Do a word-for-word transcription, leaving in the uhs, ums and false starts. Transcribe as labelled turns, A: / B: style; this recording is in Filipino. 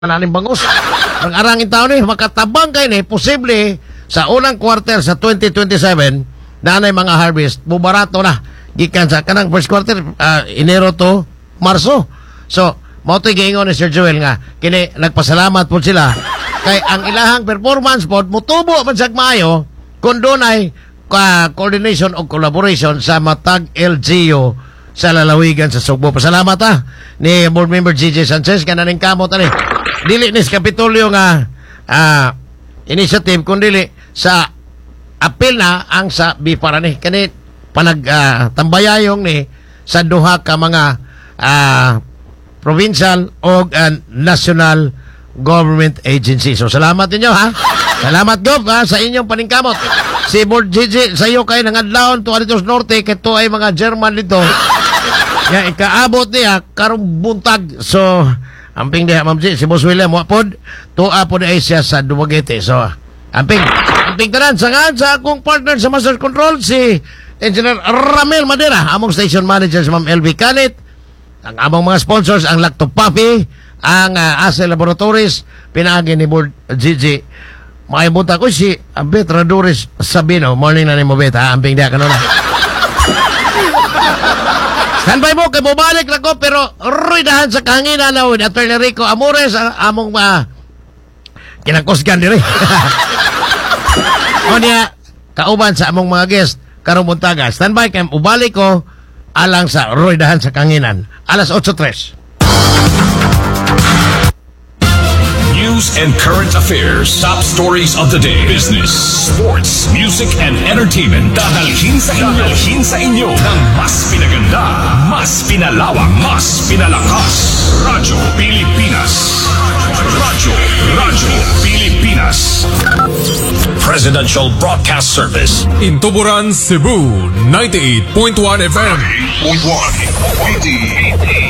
A: Naning bangus. Ang arangin tao ni makatabang kay ni posible sa unang quarter sa twenty twenty-seven na mga harvest bubarato na gikan sa kanang first quarter uh, Enero to Marso. So mao toy giingon ni Sir Joel nga kini nagpasalamat po sila kay ang ilahang performance pod mutubo man sa maayo kun dunay uh, coordination o collaboration sa matag L G U sa lalawigan sa Sugbo. Pasalamat ha ni board member G J Sanchez kananing kamot ani dili ni sa Kapitolyo nga uh, initiative kundi sa apil na ang sa Bipara ni kani panag uh, tambayayong ni sa duha ka mga uh, provincial o uh, national government agency. So salamat ninyo ha. Salamat Gov ha, sa inyong paningkamot. Si Board G J sa iyo kay nangadlawon to Alitos Norte kito ay mga German dito. Ya ikaabot niya karong buntag. So amping diha Ma'am G, si Boss William wapod tuwa po na siya sa Dumaguete. So amping amping tanan sa nga sa akong partner sa Master Control si Engineer Ramel Madera, among station manager si Ma'am L V Canet, ang among mga sponsors ang Lacto Papi, ang uh, Ase Laboratories, pinaagi ni Board G J. Makibunta ko si Abet Radores Sabino. Morning na ni mo Bet ha, amping diha kanuna. Standby mo, kay bumalik na ko, pero ruidahan sa kahanginan na with Attorney Rico Amores, ang among uh, kinakusgan diri. O niya, kauban sa among mga guest, karong buntaga. Standby, kay ubalik ko, alang sa ruidahan sa kahanginan. Alas eight oh three.
B: News and current affairs, top stories of the day, business, sports, music, and entertainment. Dadalhin sa inyo, dadalhin sa inyo ng mas pinaganda, mas pinalawak, mas pinalakas. Radyo Pilipinas. Radyo, Radyo Pilipinas. Presidential Broadcast Service.
C: In Tuburan, Cebu, ninety-eight point one F M.
B: ninety-eight point one.